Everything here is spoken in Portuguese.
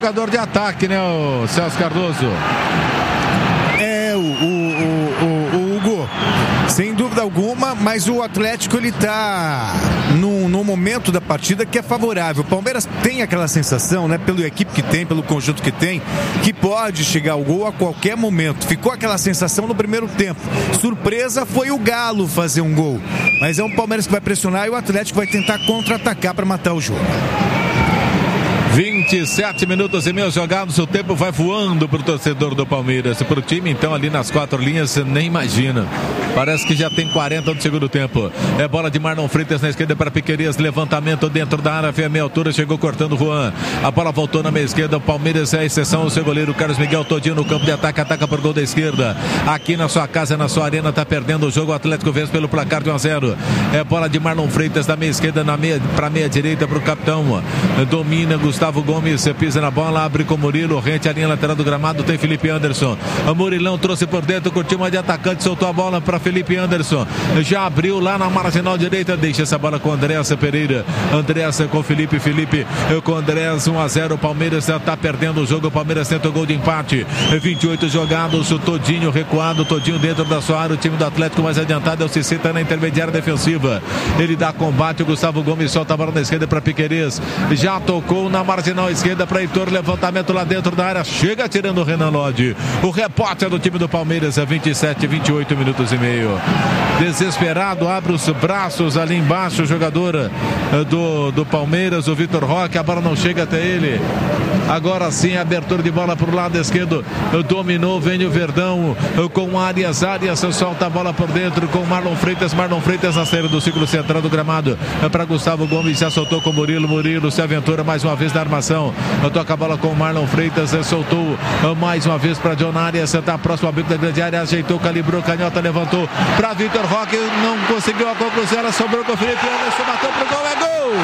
Jogador de ataque, né, o Celso Cardoso? O Hugo, sem dúvida alguma, mas o Atlético ele tá num momento da partida que é favorável. O Palmeiras tem aquela sensação, né, pela equipe que tem, pelo conjunto que tem, que pode chegar ao gol a qualquer momento. Ficou aquela sensação no primeiro tempo. Surpresa foi o Galo fazer um gol, mas é um Palmeiras que vai pressionar e o Atlético vai tentar contra-atacar para matar o jogo. 27 minutos e meio jogados, o tempo vai voando pro torcedor do Palmeiras. Pro time, então, ali nas quatro linhas, você nem imagina. Parece que já tem 40 no segundo tempo. É bola de Marlon Freitas na esquerda para Piquerez. Levantamento dentro da área, foi a meia altura, chegou cortando o Juan. A bola voltou na meia esquerda. O Palmeiras é a exceção. O seu goleiro Carlos Miguel todinho no campo de ataque. Ataca por gol da esquerda. Aqui na sua casa, na sua arena, tá perdendo o jogo. O Atlético vence pelo placar de 1-0. É bola de Marlon Freitas da meia esquerda para meia direita pro capitão. Domina Gustavo Gomes, pisa na bola, abre com Murilo, rente a linha lateral do gramado, tem Felipe Anderson. O Murilão trouxe por dentro, curtiu uma de atacante, soltou a bola para Felipe Anderson. Já abriu lá na marginal direita, deixa essa bola com Andréassa Pereira. Andréassa com Felipe com Andréassa, 1-0. O Palmeiras está perdendo o jogo. O Palmeiras tenta o gol de empate. 28 jogados, o todinho recuado, todinho dentro da sua área. O time do Atlético mais adiantado é o Cicê, tá na intermediária defensiva. Ele dá combate, o Gustavo Gomes solta a bola na esquerda para Piquerez. Já tocou na marginal esquerda para Heitor, levantamento lá dentro da área, chega tirando o Renan Lodge. O repórter do time do Palmeiras é 28 minutos e meio. Desesperado, abre os braços ali embaixo, o jogador do Palmeiras, o Vitor Roque, a bola não chega até ele. Agora sim, abertura de bola para o lado esquerdo, dominou, vem o Verdão com Arias solta a bola por dentro com Marlon Freitas na saída do círculo central do gramado, para Gustavo Gomes, já soltou com Murilo se aventura mais uma vez na armação, toca a bola com Marlon Freitas, soltou mais uma vez para John Arias, está próximo ao bico da grande área, ajeitou, calibrou, canhota, levantou para Vitor Roque, não conseguiu a conclusão, ela sobrou com o Felipe Anderson, bateu pro gol, é gol!